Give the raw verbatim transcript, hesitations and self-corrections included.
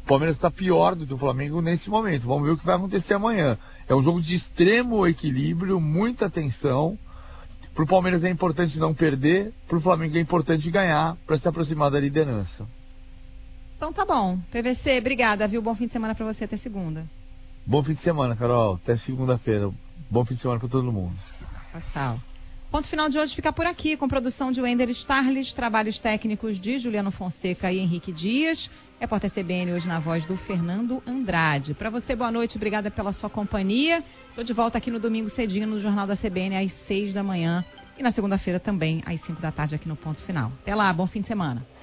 Palmeiras está pior do que o Flamengo nesse momento. Vamos ver o que vai acontecer amanhã. É um jogo de extremo equilíbrio, muita atenção. Para o Palmeiras é importante não perder, para o Flamengo é importante ganhar para se aproximar da liderança. Então tá bom. P V C, obrigada, viu? Bom fim de semana para você, até segunda. Bom fim de semana, Carol. Até segunda-feira. Bom fim de semana para todo mundo. Tchau, tchau. Ponto final de hoje fica por aqui, com produção de Wender Starles, trabalhos técnicos de Juliano Fonseca e Henrique Dias. Repórter C B N hoje na voz do Fernando Andrade. Para você, boa noite, obrigada pela sua companhia. Estou de volta aqui no domingo cedinho no Jornal da C B N às seis da manhã e na segunda-feira também às cinco da tarde aqui no Ponto Final. Até lá, bom fim de semana.